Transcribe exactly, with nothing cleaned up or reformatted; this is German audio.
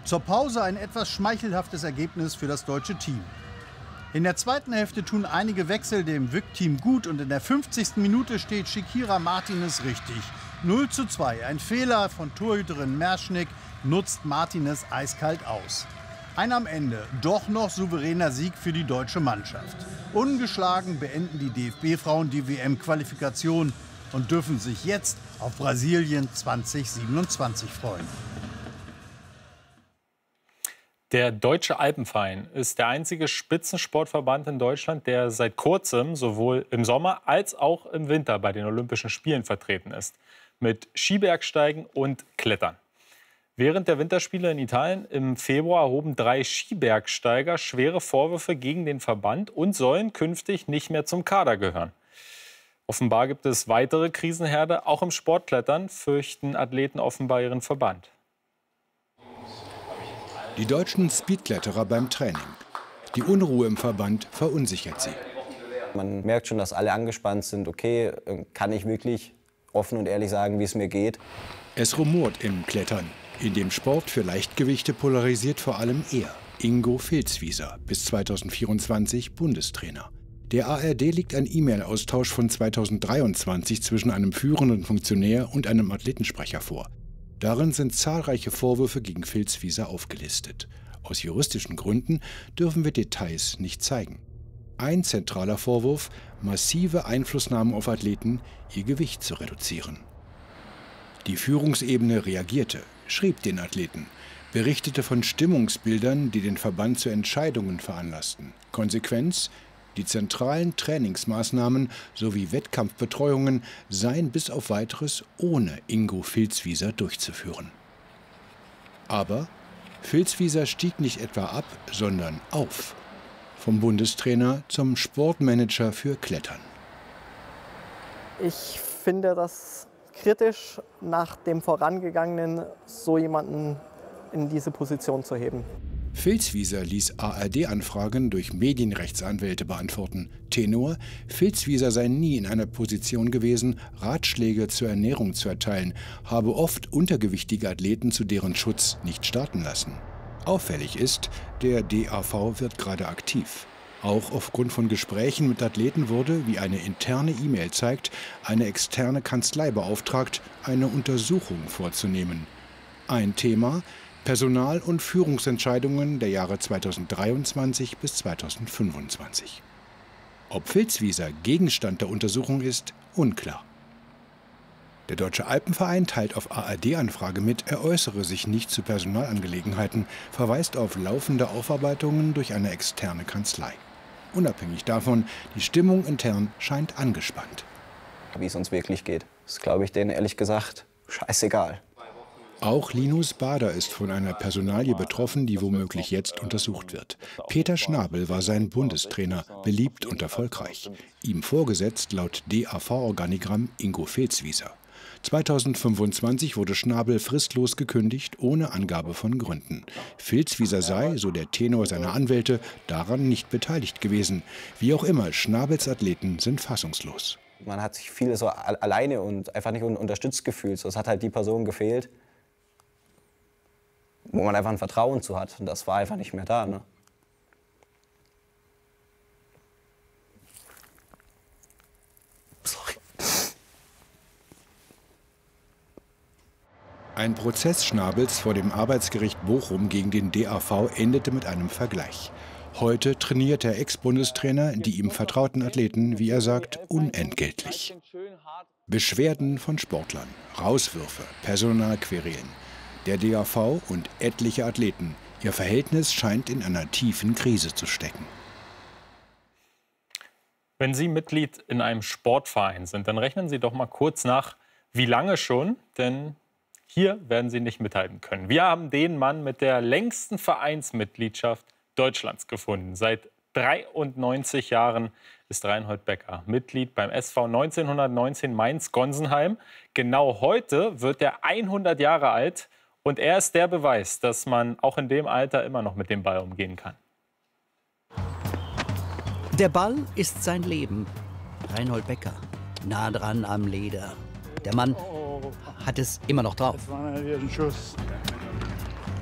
Zur Pause ein etwas schmeichelhaftes Ergebnis für das deutsche Team. In der zweiten Hälfte tun einige Wechsel dem W I C-Team gut und in der fünfzigsten Minute steht Shakira Martinez richtig. null zu zwei. Ein Fehler von Torhüterin Merschnick nutzt Martinez eiskalt aus. Ein am Ende doch noch souveräner Sieg für die deutsche Mannschaft. Ungeschlagen beenden die D F B-Frauen die W M-Qualifikation und dürfen sich jetzt auf Brasilien zweitausendsiebenundzwanzig freuen. Der Deutsche Alpenverein ist der einzige Spitzensportverband in Deutschland, der seit kurzem sowohl im Sommer als auch im Winter bei den Olympischen Spielen vertreten ist. Mit Skibergsteigen und Klettern. Während der Winterspiele in Italien im Februar erhoben drei Skibergsteiger schwere Vorwürfe gegen den Verband und sollen künftig nicht mehr zum Kader gehören. Offenbar gibt es weitere Krisenherde. Auch im Sportklettern fürchten Athleten offenbar ihren Verband. Die deutschen Speedkletterer beim Training. Die Unruhe im Verband verunsichert sie. Man merkt schon, dass alle angespannt sind. Okay, kann ich wirklich offen und ehrlich sagen, wie es mir geht? Es rumort im Klettern. In dem Sport für Leichtgewichte polarisiert vor allem er, Ingo Filzwieser, bis zweitausendvierundzwanzig Bundestrainer. Der A R D liegt ein E-Mail-Austausch von zweitausenddreiundzwanzig zwischen einem führenden Funktionär und einem Athletensprecher vor. Darin sind zahlreiche Vorwürfe gegen Filzwieser aufgelistet. Aus juristischen Gründen dürfen wir Details nicht zeigen. Ein zentraler Vorwurf: massive Einflussnahme auf Athleten, ihr Gewicht zu reduzieren. Die Führungsebene reagierte, schrieb den Athleten, berichtete von Stimmungsbildern, die den Verband zu Entscheidungen veranlassten. Konsequenz: die zentralen Trainingsmaßnahmen sowie Wettkampfbetreuungen seien bis auf Weiteres ohne Ingo Filzwieser durchzuführen. Aber Filzwieser stieg nicht etwa ab, sondern auf. Vom Bundestrainer zum Sportmanager für Klettern. Ich finde das kritisch, nach dem Vorangegangenen so jemanden in diese Position zu heben. Filzwieser ließ A R D-Anfragen durch Medienrechtsanwälte beantworten. Tenor: Filzwieser sei nie in einer Position gewesen, Ratschläge zur Ernährung zu erteilen, habe oft untergewichtige Athleten zu deren Schutz nicht starten lassen. Auffällig ist, der D A V wird gerade aktiv. Auch aufgrund von Gesprächen mit Athleten wurde, wie eine interne E-Mail zeigt, eine externe Kanzlei beauftragt, eine Untersuchung vorzunehmen. Ein Thema: Personal- und Führungsentscheidungen der Jahre zweitausenddreiundzwanzig bis zweitausendfünfundzwanzig. Ob Filzwieser Gegenstand der Untersuchung ist, unklar. Der Deutsche Alpenverein teilt auf A R D-Anfrage mit, er äußere sich nicht zu Personalangelegenheiten, verweist auf laufende Aufarbeitungen durch eine externe Kanzlei. Unabhängig davon, die Stimmung intern scheint angespannt. Wie es uns wirklich geht, ist, glaube ich, denen ehrlich gesagt scheißegal. Auch Linus Bader ist von einer Personalie betroffen, die womöglich jetzt untersucht wird. Peter Schnabel war sein Bundestrainer, beliebt und erfolgreich. Ihm vorgesetzt laut D A V-Organigramm Ingo Filzwieser. zweitausendfünfundzwanzig wurde Schnabel fristlos gekündigt, ohne Angabe von Gründen. Filzwieser sei, so der Tenor seiner Anwälte, daran nicht beteiligt gewesen. Wie auch immer, Schnabels Athleten sind fassungslos. Man hat sich viel so alleine und einfach nicht unterstützt gefühlt. So, es hat halt die Person gefehlt, wo man einfach ein Vertrauen zu hat. Und das war einfach nicht mehr da. Ne? Sorry. Ein Prozess Schnabels vor dem Arbeitsgericht Bochum gegen den D A V endete mit einem Vergleich. Heute trainiert der Ex-Bundestrainer die ihm vertrauten Athleten, wie er sagt, unentgeltlich. Beschwerden von Sportlern, Rauswürfe, Personalquerelen. Der D A V und etliche Athleten. Ihr Verhältnis scheint in einer tiefen Krise zu stecken. Wenn Sie Mitglied in einem Sportverein sind, dann rechnen Sie doch mal kurz nach, wie lange schon, denn hier werden Sie nicht mithalten können. Wir haben den Mann mit der längsten Vereinsmitgliedschaft Deutschlands gefunden. Seit dreiundneunzig Jahren ist Reinhold Becker Mitglied beim S V neunzehnhundertneunzehn Mainz-Gonsenheim. Genau heute wird er hundert Jahre alt. Und er ist der Beweis, dass man auch in dem Alter immer noch mit dem Ball umgehen kann. Der Ball ist sein Leben. Reinhold Becker, nah dran am Leder. Der Mann hat es immer noch drauf. Das war ein Schuss.